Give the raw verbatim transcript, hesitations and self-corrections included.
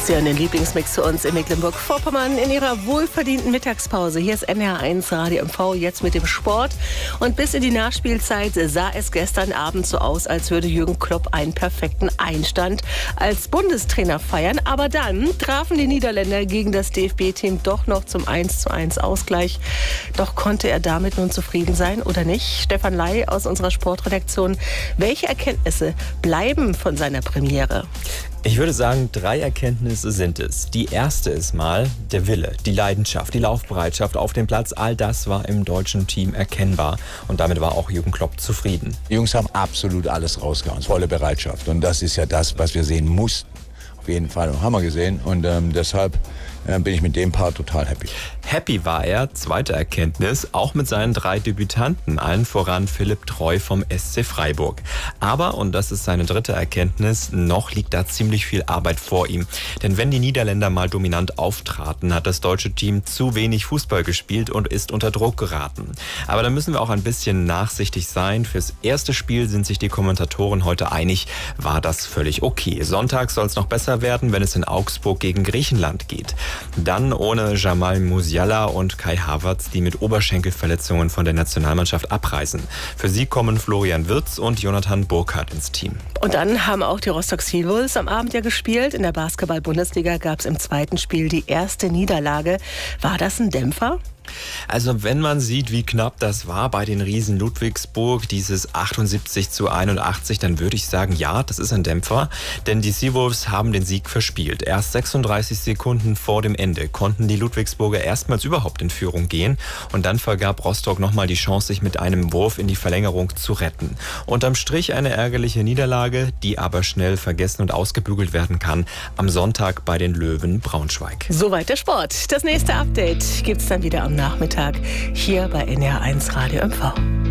Sie hören den Lieblingsmix zu uns in Mecklenburg-Vorpommern in Ihrer wohlverdienten Mittagspause. Hier ist N H eins Radio M V jetzt mit dem Sport. Und bis in die Nachspielzeit sah es gestern Abend so aus, als würde Jürgen Klopp einen perfekten Einstand als Bundestrainer feiern. Aber dann trafen die Niederländer gegen das D F B-Team doch noch zum eins zu eins Ausgleich. Doch konnte er damit nun zufrieden sein oder nicht? Stefan Ley aus unserer Sportredaktion. Welche Erkenntnisse bleiben von seiner Premiere? Ich würde sagen, drei Erkenntnisse sind es. Die erste ist mal der Wille, die Leidenschaft, die Laufbereitschaft auf dem Platz. All das war im deutschen Team erkennbar. Und damit war auch Jürgen Klopp zufrieden. Die Jungs haben absolut alles rausgehauen, volle Bereitschaft. Und das ist ja das, was wir sehen mussten. Auf jeden Fall haben wir gesehen. Und ähm, deshalb äh, bin ich mit dem Part total happy. Happy war er, zweite Erkenntnis, auch mit seinen drei Debütanten, allen voran Philipp Treu vom S C Freiburg. Aber, und das ist seine dritte Erkenntnis, noch liegt da ziemlich viel Arbeit vor ihm. Denn wenn die Niederländer mal dominant auftraten, hat das deutsche Team zu wenig Fußball gespielt und ist unter Druck geraten. Aber da müssen wir auch ein bisschen nachsichtig sein. Fürs erste Spiel sind sich die Kommentatoren heute einig, war das völlig okay. Sonntag soll es noch besser werden, wenn es in Augsburg gegen Griechenland geht. Dann ohne Jamal Musiala und Kai Havertz, die mit Oberschenkelverletzungen von der Nationalmannschaft abreisen. Für sie kommen Florian Wirtz und Jonathan Burkhardt ins Team. Und dann haben auch die Rostock Seawolves am Abend ja gespielt. In der Basketball-Bundesliga gab es im zweiten Spiel die erste Niederlage. War das ein Dämpfer? Also wenn man sieht, wie knapp das war bei den Riesen Ludwigsburg, dieses achtundsiebzig zu einundachtzig, dann würde ich sagen, ja, das ist ein Dämpfer. Denn die Seawolves haben den Sieg verspielt. Erst sechsunddreißig Sekunden vor dem Ende konnten die Ludwigsburger erstmals überhaupt in Führung gehen. Und dann vergab Rostock nochmal die Chance, sich mit einem Wurf in die Verlängerung zu retten. Unterm Strich eine ärgerliche Niederlage, die aber schnell vergessen und ausgebügelt werden kann. Am Sonntag bei den Löwen Braunschweig. Soweit der Sport. Das nächste Update gibt's dann wieder am Nachmittag hier bei N H eins Radio M V.